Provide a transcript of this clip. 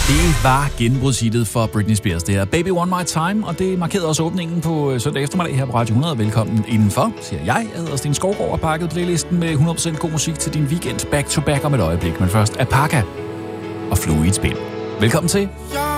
Det var genbrudshittet for Britney Spears. Det er Baby One My Time, og det markerede også åbningen på søndag eftermiddag her på Radio 100. Velkommen indenfor, siger jeg. Jeg hedder Sten Skovgaard og pakket playlisten med 100% god musik til din weekend back to back om et øjeblik. Men først Apaka og Flue i et spil. Velkommen til.